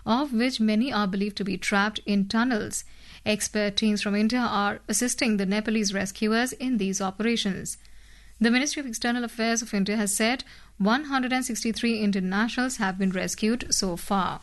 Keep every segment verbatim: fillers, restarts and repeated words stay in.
of which many are believed to be trapped in tunnels. Expert teams from India are assisting the Nepalese rescuers in these operations. The Ministry of External Affairs of India has said one hundred sixty-three Indian nationals have been rescued so far.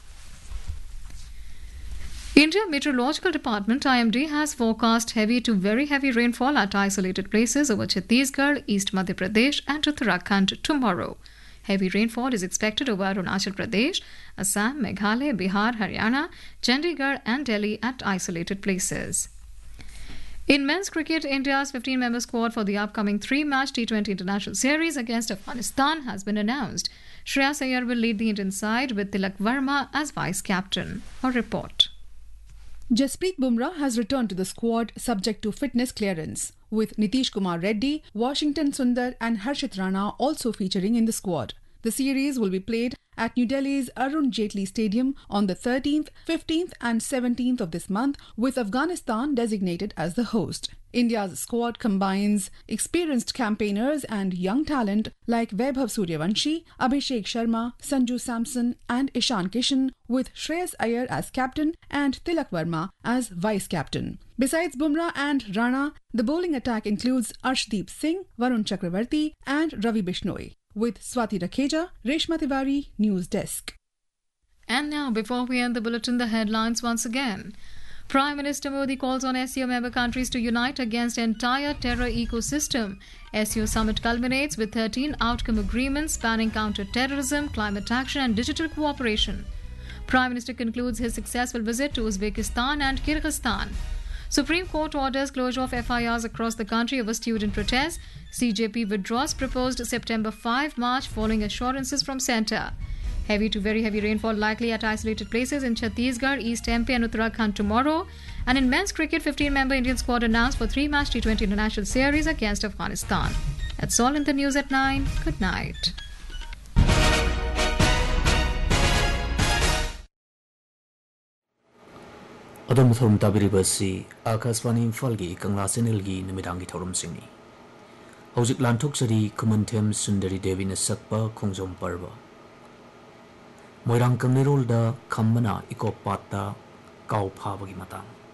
India Meteorological Department I M D has forecast heavy to very heavy rainfall at isolated places over Chhattisgarh, East Madhya Pradesh and Uttarakhand tomorrow. Heavy rainfall is expected over Arunachal Pradesh, Assam, Meghalaya, Bihar, Haryana, Chandigarh and Delhi at isolated places. In men's cricket, India's fifteen-member squad for the upcoming three-match T twenty International Series against Afghanistan has been announced. Shreyas Iyer will lead the Indian side with Tilak Verma as vice-captain. A report. Jasprit Bumrah has returned to the squad subject to fitness clearance, with Nitish Kumar Reddy, Washington Sundar and Harshit Rana also featuring in the squad. The series will be played at New Delhi's Arun Jaitley Stadium on the thirteenth, fifteenth and seventeenth of this month, with Afghanistan designated as the host. India's squad combines experienced campaigners and young talent like Vaibhav Suryavanshi, Abhishek Sharma, Sanju Samson and Ishan Kishan, with Shreyas Iyer as captain and Tilak Verma as vice-captain. Besides Bumrah and Rana, the bowling attack includes Arshdeep Singh, Varun Chakravarti and Ravi Bishnoi. With Swati Rakheja, Reshma Tiwari, News Desk. And now, before we end the bulletin, the headlines once again. Prime Minister Modi calls on S C O member countries to unite against entire terror ecosystem. S C O summit culminates with thirteen outcome agreements spanning counter-terrorism, climate action and digital cooperation. Prime Minister concludes his successful visit to Uzbekistan and Kyrgyzstan. Supreme Court orders closure of F I Rs across the country over student protests. C J P withdraws proposed September fifth march following assurances from centre. Heavy to very heavy rainfall likely at isolated places in Chhattisgarh, East M P and Uttarakhand tomorrow. And in men's cricket, fifteen-member Indian squad announced for three-match T twenty International Series against Afghanistan. That's all in the news at nine. Good night. Adam Thom Tabiribasi, Akaswani Falgi, Kangla Senilgi, Nimidangi Torum Singni. Hojik Lantok Sari, Kumantem Sundari Devina Sakpa, Kongzom Parva. Moirang Kamnirolda, Kamana, Ikopata, Kau Pavagi Matang.